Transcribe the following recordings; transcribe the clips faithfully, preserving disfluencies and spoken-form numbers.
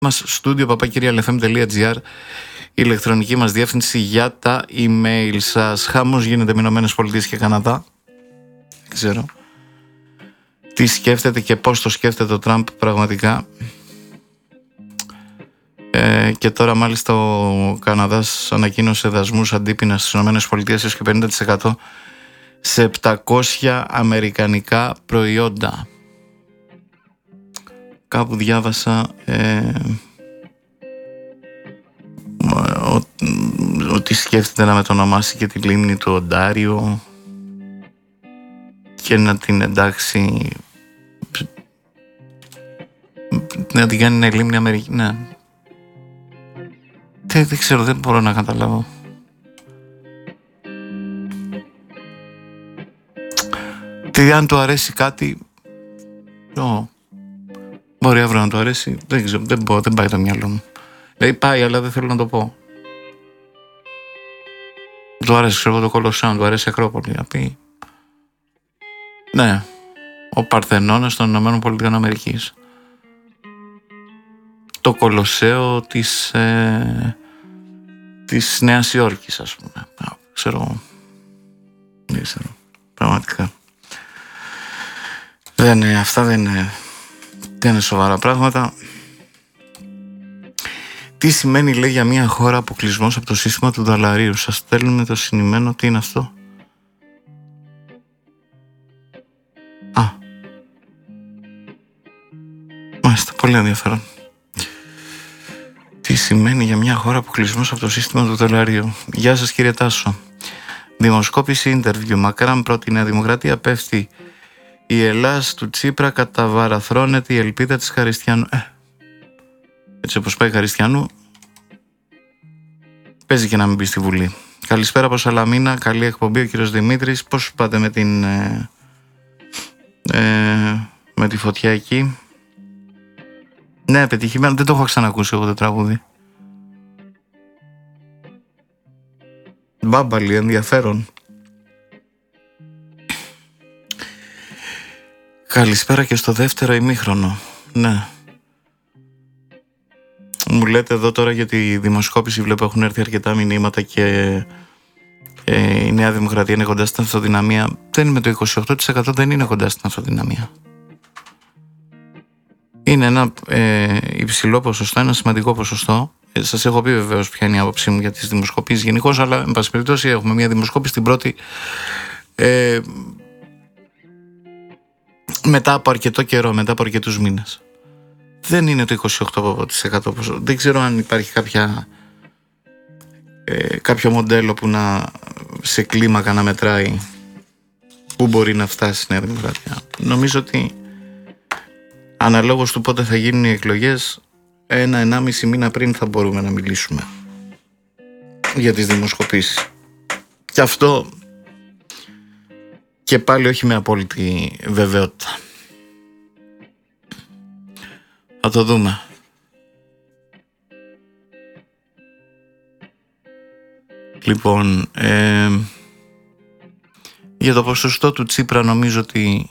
μας στούντιο παπάκυριαλεφm.gr, η ηλεκτρονική μας διεύθυνση για τα email σας. Χαμός γίνεται με Ηνωμένες Πολιτείες και Καναδά. Δεν ξέρω τι σκέφτεται και πώς το σκέφτεται ο Τραμπ πραγματικά. Ε, και τώρα μάλιστα ο Καναδάς ανακοίνωσε δασμούς αντίπεινα στις ΗΠΑ έως και πενήντα τοις εκατό σε επτακόσια αμερικανικά προϊόντα. Κάπου διάβασα ε, ο, ότι σκέφτεται να μετονομάσει και τη λίμνη του Οντάριο και να την εντάξει, να την κάνει ένα λίμνη Αμερική. Ναι. Δεν, δεν ξέρω, δεν μπορώ να καταλάβω. Τι, αν του αρέσει κάτι, oh, μπορεί αύριο να του αρέσει, δεν ξέρω, δεν, μπορώ, δεν πάει το μυαλό μου. Δηλαδή πάει, αλλά δεν θέλω να το πω. Του αρέσει, ξέρω το Κολοσσέον, του αρέσει η Ακρόπολη, να πει. Ναι, ο Παρθενώνας των Ηνωμένων Πολιτειών Αμερικής. Το Κολοσσέο της, ε, της Νέας Υόρκης, ας πούμε. Ξέρω, δεν ξέρω, πραγματικά. Δεν είναι, αυτά δεν είναι, δεν είναι σοβαρά πράγματα. Τι σημαίνει, λέει, για μια χώρα αποκλεισμός από το σύστημα του δολαρίου? Σας στέλνουμε το συνημμένο, τι είναι αυτό? Α, μάλιστα, πολύ ενδιαφέρον. Τι σημαίνει για μια χώρα αποκλεισμός από το σύστημα του δολαρίου? Γεια σας, κύριε Τάσο. Δημοσκόπηση interview. Μακράν πρώτη Νέα Δημοκρατία, πέφτει η Ελλάς του Τσίπρα, καταβαραθρώνεται η ελπίδα της Χαριστιανού. Ε, έτσι όπως πάει Χαριστιανού, παίζει και να μην μπει στη Βουλή. Καλησπέρα από Σαλαμίνα, καλή εκπομπή ο κύριος Δημήτρης. Πώς πάτε με την ε, ε, με τη φωτιά εκεί? Ναι, πετυχημένο, δεν το έχω ξανακούσει εγώ το τραγούδι. Μπάμπαλι, ενδιαφέρον. Καλησπέρα και στο δεύτερο ημίχρονο. Ναι. Μου λέτε εδώ τώρα για τη δημοσκόπηση, βλέπω έχουν έρθει αρκετά μηνύματα και ε, η Νέα Δημοκρατία είναι κοντά στην αυτοδυναμία. Δεν είναι με το είκοσι οκτώ τοις εκατό, δεν είναι κοντά στην αυτοδυναμία. Είναι ένα ε, υψηλό ποσοστό, ένα σημαντικό ποσοστό. Ε, σας έχω πει βεβαίως ποια είναι η άποψή μου για τις δημοσκοπήσεις γενικώς, αλλά εν πάση περιπτώσει έχουμε μια δημοσκόπηση την πρώτη ε, μετά από αρκετό καιρό, μετά από αρκετούς μήνες. Δεν είναι το είκοσι οκτώ τοις εκατό ποσοστό. Δεν ξέρω αν υπάρχει κάποια, ε, κάποιο μοντέλο που να σε κλίμακα να μετράει που μπορεί να φτάσει η Νέα Δημοκρατία. Νομίζω ότι αναλόγως του πότε θα γίνουν οι εκλογές, ένα-ενάμιση μήνα πριν θα μπορούμε να μιλήσουμε για τις δημοσκοπήσεις. Και αυτό και πάλι όχι με απόλυτη βεβαιότητα. Θα το δούμε. Λοιπόν, ε, για το ποσοστό του Τσίπρα νομίζω ότι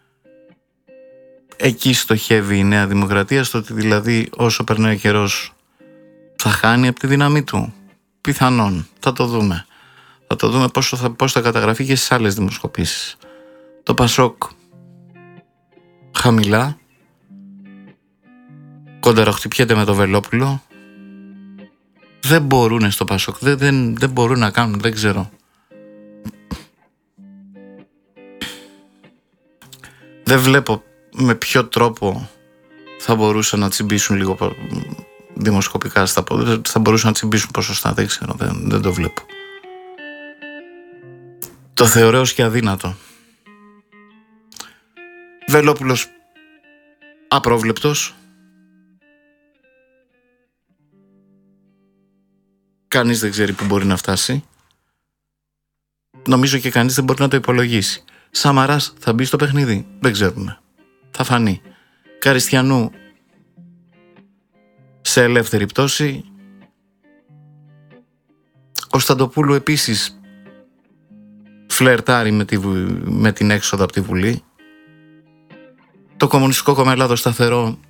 εκεί στοχεύει η Νέα Δημοκρατία, στο ότι δηλαδή όσο περνάει ο καιρός θα χάνει από τη δύναμή του. Πιθανόν. Θα το δούμε. Θα το δούμε πώς θα, πώς θα καταγραφεί και στις άλλες δημοσκοπήσεις. Το Πασόκ χαμηλά, κονταροχτυπιέται με το Βελόπουλο. Δεν μπορούν στο Πασόκ, δεν, δεν, δεν μπορούν να κάνουν, δεν ξέρω. Δεν βλέπω με ποιο τρόπο θα μπορούσαν να τσιμπήσουν λίγο δημοσκοπικά στα πόδια, θα μπορούσαν να τσιμπήσουν ποσοστά, δεν ξέρω, δεν, δεν το βλέπω. Το θεωρώ ως και αδύνατο. Βελόπουλος απρόβλεπτος. Κανείς δεν ξέρει που μπορεί να φτάσει. Νομίζω και κανείς δεν μπορεί να το υπολογίσει. Σαμαράς θα μπει στο παιχνίδι, δεν ξέρουμε. Θα φανεί. Καριστιανού σε ελεύθερη πτώση. Κωνσταντοπούλου επίσης φλερτάρει με, τη, με την έξοδο από τη Βουλή. Το Κομμουνιστικό Κόμμα Ελλάδος σταθερό